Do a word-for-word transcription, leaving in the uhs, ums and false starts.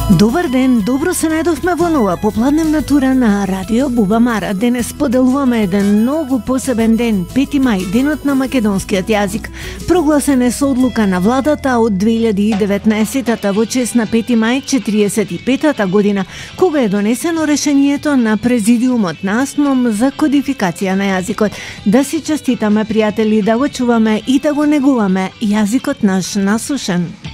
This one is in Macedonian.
Добар ден, добро се најдовме во нова попладневна тура на Радио Буба Мара. Денес поделуваме еден многу посебен ден, пети мај, денот на македонскиот јазик. Прогласен е со одлука на владата од две илјади и деветнаесетата во чест на пети мај четириесет и петата година, кога е донесено решението на Президиумот на АСНОМ за кодификација на јазикот. Да си честитаме, пријатели, да го чуваме и да го негуваме јазикот наш насушен.